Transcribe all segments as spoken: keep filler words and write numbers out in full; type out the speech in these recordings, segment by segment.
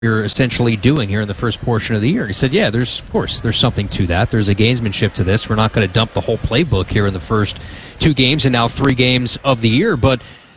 you're essentially doing here in the first portion of the year. He said, yeah, there's, of course, there's something to that. There's a gamesmanship to this. We're not going to dump the whole playbook here in the first two games and now three games of the year. But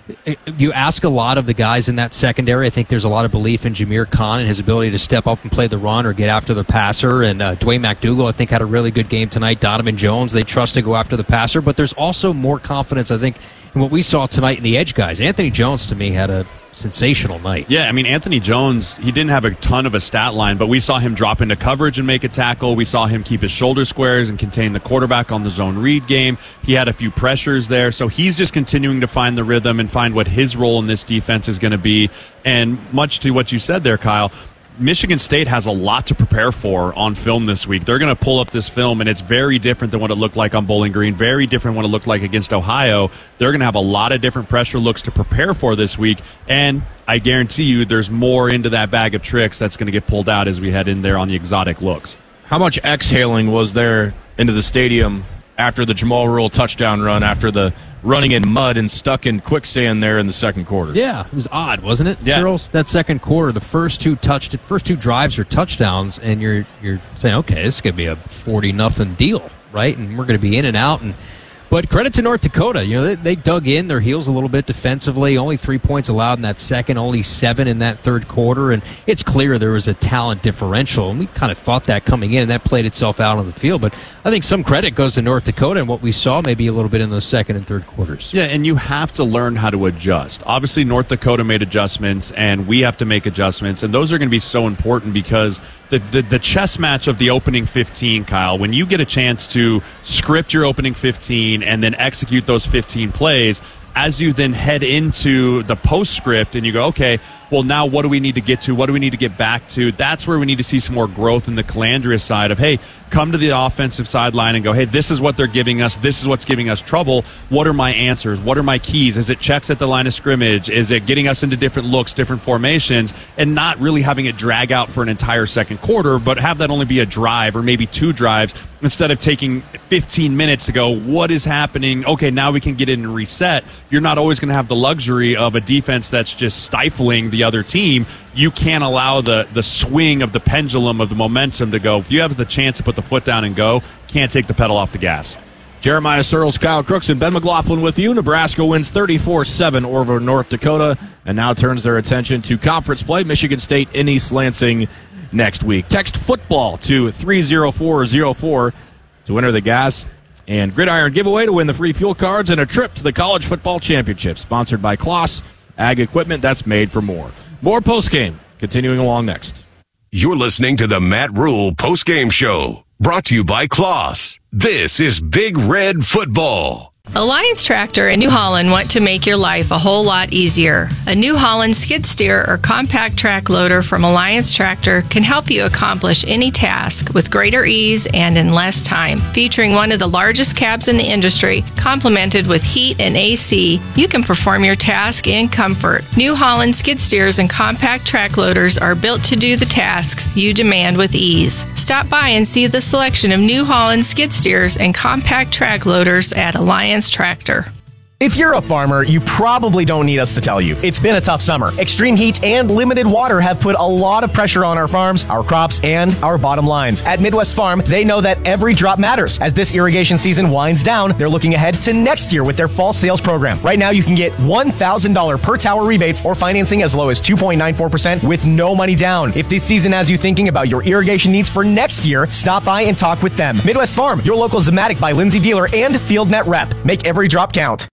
you ask a lot of the guys in that secondary. I think there's a lot of belief in Jameer Khan and his ability to step up and play the run or get after the passer. And uh, Dwayne McDougal, I think, had a really good game tonight. Donovan Jones, they trust to go after the passer. But there's also more confidence, I think, in what we saw tonight in the edge guys. Anthony Jones, to me, had a sensational night. Yeah, I mean, Anthony Jones, he didn't have a ton of a stat line, but we saw him drop into coverage and make a tackle. We saw him keep his shoulder squares and contain the quarterback on the zone read game. He had a few pressures there, so he's just continuing to find the rhythm and find what his role in this defense is going to be. And much to what you said there, Kyle, Michigan State has a lot to prepare for on film this week. They're going to pull up this film, and it's very different than what it looked like on Bowling Green, very different what it looked like against Ohio. They're going to have a lot of different pressure looks to prepare for this week, and I guarantee you there's more into that bag of tricks that's going to get pulled out as we head in there on the exotic looks. How much exhaling was there into the stadium after the Jamal Rule touchdown run, after the running in mud and stuck in quicksand there in the second quarter? Yeah, it was odd, wasn't it, yeah. Cyril? That second quarter, the first two touched, first two drives are touchdowns, and you're you're saying, okay, this is going to be a forty nothing deal, right? And we're going to be in and out. And but credit to North Dakota, you know, they, they dug in their heels a little bit defensively. Only three points allowed in that second, only seven in that third quarter, and it's clear there was a talent differential, and we kind of thought that coming in, and that played itself out on the field. But I think some credit goes to North Dakota and what we saw maybe a little bit in those second and third quarters. Yeah, and you have to learn how to adjust. Obviously, North Dakota made adjustments, and we have to make adjustments, and those are going to be so important because the, the, the chess match of the opening fifteen, Kyle, when you get a chance to script your opening fifteen and then execute those fifteen plays, as you then head into the postscript and you go, okay, well, now what do we need to get to? What do we need to get back to? That's where we need to see some more growth in the Calandria side of, hey, come to the offensive sideline and go, hey, this is what they're giving us. This is what's giving us trouble. What are my answers? What are my keys? Is it checks at the line of scrimmage? Is it getting us into different looks, different formations, and not really having it drag out for an entire second quarter, but have that only be a drive or maybe two drives instead of taking fifteen minutes to go, what is happening? Okay, now we can get in and reset. You're not always going to have the luxury of a defense that's just stifling the other team. You can't allow the the swing of the pendulum of the momentum to go. If you have the chance to put the foot down and go, can't take the pedal off the gas. Jeremiah Searles, Kyle Crooks, and Ben McLaughlin with you. Nebraska wins thirty-four seven over North Dakota and now turns their attention to conference play. Michigan State in East Lansing next week. Text football to three zero four zero four to enter the gas and gridiron giveaway to win the free fuel cards and a trip to the College Football Championship, sponsored by Kloss Ag Equipment that's made for more. More postgame continuing along next. You're listening to the Matt Rule postgame show, brought to you by Kloss. This is Big Red Football. Alliance Tractor in New Holland want to make your life a whole lot easier. A New Holland skid steer or compact track loader from Alliance Tractor can help you accomplish any task with greater ease and in less time. Featuring one of the largest cabs in the industry, complemented with heat and A C, you can perform your task in comfort. New Holland skid steers and compact track loaders are built to do the tasks you demand with ease. Stop by and see the selection of New Holland skid steers and compact track loaders at Alliance Tractor. If you're a farmer, you probably don't need us to tell you. It's been a tough summer. Extreme heat and limited water have put a lot of pressure on our farms, our crops, and our bottom lines. At Midwest Farm, they know that every drop matters. As this irrigation season winds down, they're looking ahead to next year with their fall sales program. Right now, you can get one thousand dollars per tower rebates or financing as low as two point nine four percent with no money down. If this season has you thinking about your irrigation needs for next year, stop by and talk with them. Midwest Farm, your local Zematic by Lindsay dealer and FieldNet rep. Make every drop count.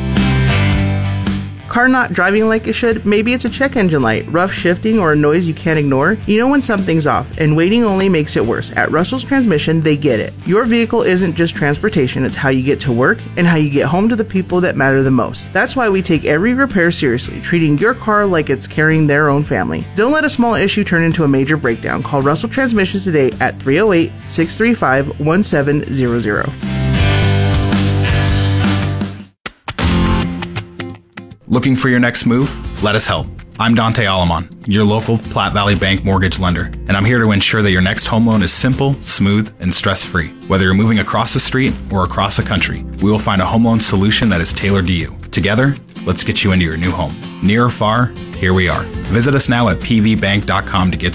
Car not driving like it should? Maybe it's a check engine light, rough shifting, or a noise you can't ignore. You know when something's off, and waiting only makes it worse. At Russell's Transmission, they get it. Your vehicle isn't just transportation, it's how you get to work and how you get home to the people that matter the most. That's why we take every repair seriously, treating your car like it's carrying their own family. Don't let a small issue turn into a major breakdown. Call Russell Transmissions today at three oh eight, six three five, one seven zero zero. Looking for your next move? Let us help. I'm Dante Alamon, your local Platte Valley Bank mortgage lender, and I'm here to ensure that your next home loan is simple, smooth, and stress-free. Whether you're moving across the street or across the country, we will find a home loan solution that is tailored to you. Together, Let's get you into your new home. Near or far, here we are. Visit us now at p v bank dot com to get